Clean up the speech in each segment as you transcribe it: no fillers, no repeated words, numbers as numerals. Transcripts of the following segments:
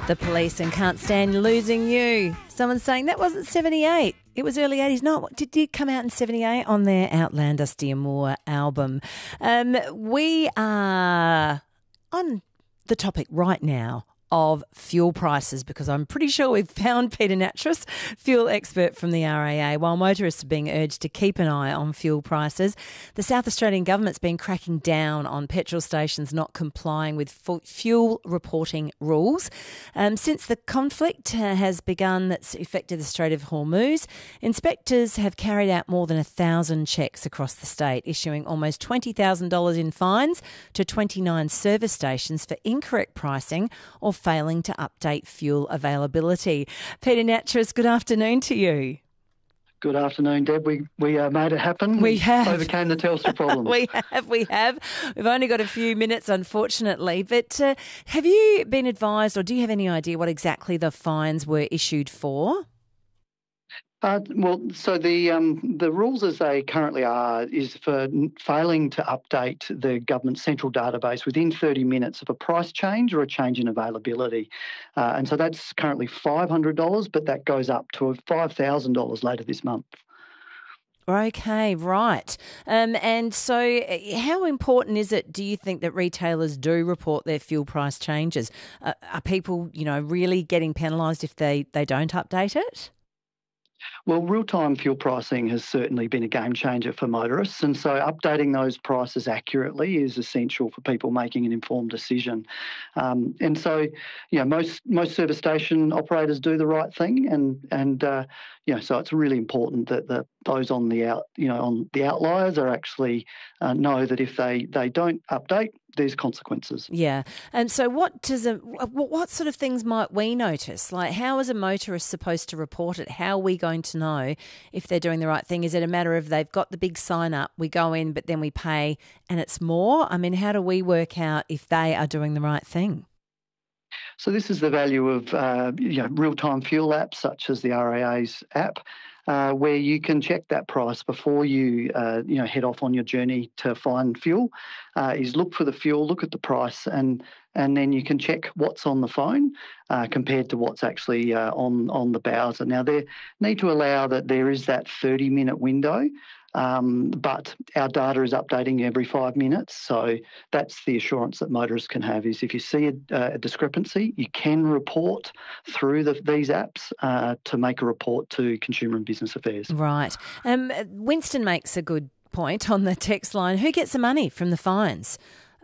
The Police and Can't Stand Losing You. Someone's saying that wasn't 78. It was early 80s. No, it did come out in 78 on their Outlander Steer Moore album. We are on the topic right now of fuel prices, because I'm pretty sure we've found Peter Nattrass, fuel expert from the RAA. While motorists are being urged to keep an eye on fuel prices, the South Australian government's been cracking down on petrol stations not complying with fuel reporting rules. Since the conflict has begun that's affected the Strait of Hormuz, inspectors have carried out more than 1,000 checks across the state, issuing almost $20,000 in fines to 29 service stations for incorrect pricing or failing to update fuel availability. Peter Nattrass, good afternoon to you. Good afternoon, Deb. We made it happen. We have. Overcame the Telstra problem. We have. We've only got a few minutes, unfortunately. But have you been advised, or do you have any idea what exactly the fines were issued for? So the rules as they currently are is for failing to update the government central database within 30 minutes of a price change or a change in availability. And so that's currently $500, but that goes up to $5,000 later this month. Okay, right. And so how important is it, do you think, that retailers do report their fuel price changes? Are people, really getting penalised if they don't update it? Well, real-time fuel pricing has certainly been a game changer for motorists, and so updating those prices accurately is essential for people making an informed decision. And so, most service station operators do the right thing, and so it's really important that those on the outliers are actually know that if they don't update, there's consequences. Yeah. And so what sort of things might we notice? Like, how is a motorist supposed to report it? How are we going to know if they're doing the right thing? Is it a matter of they've got the big sign up, we go in, but then we pay and it's more? I mean, how do we work out if they are doing the right thing? So this is the value of real-time fuel apps such as the RAA's app, where you can check that price before you head off on your journey to find fuel. Is look for the fuel, look at the price, and then you can check what's on the phone compared to what's actually on the Bowser. Now, they need to allow that there is that 30-minute window. But our data is updating every 5 minutes, so that's the assurance that motorists can have, is if you see a discrepancy, you can report through these apps to make a report to Consumer and Business Affairs. Right. Winston makes a good point on the text line. Who gets the money from the fines?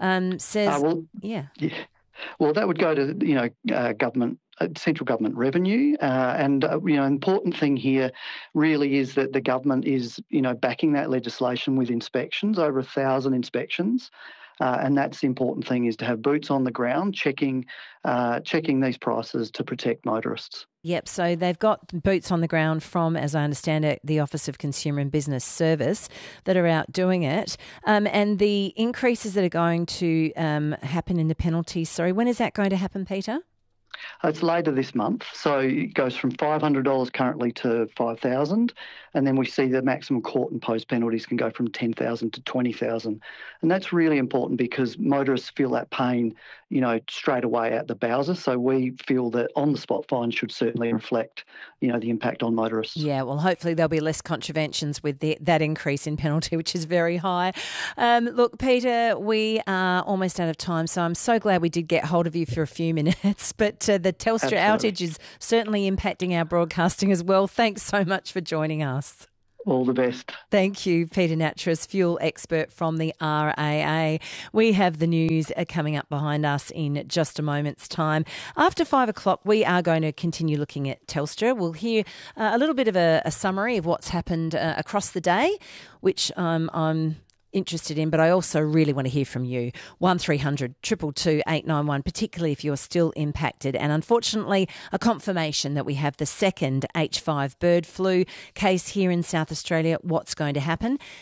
Yeah. Well, that would go to government. Central government revenue, and important thing here really is that the government is backing that legislation with inspections, over 1,000 inspections, and that's the important thing, is to have boots on the ground checking these prices to protect motorists. Yep, so they've got boots on the ground from, as I understand it, the Office of Consumer and Business Service that are out doing it, and the increases that are going to happen in the penalties. Sorry, when is that going to happen, Peter? It's later this month, so it goes from $500 currently to $5,000, and then we see the maximum court imposed penalties can go from $10,000 to $20,000, and that's really important because motorists feel that pain, straight away at the Bowser. So we feel that on-the-spot fines should certainly reflect, the impact on motorists. Yeah, well, hopefully there'll be less contraventions with that increase in penalty, which is very high. Look, Peter, we are almost out of time, so I'm so glad we did get hold of you for a few minutes, but the Telstra outage is certainly impacting our broadcasting as well. Thanks so much for joining us. All the best. Thank you, Peter Nattrass, fuel expert from the RAA. We have the news coming up behind us in just a moment's time. After 5 o'clock, we are going to continue looking at Telstra. We'll hear a little bit of a summary of what's happened across the day, which I'm interested in, but I also really want to hear from you. 1300 222 891, particularly if you're still impacted. And unfortunately, a confirmation that we have the second H5 bird flu case here in South Australia. What's going to happen?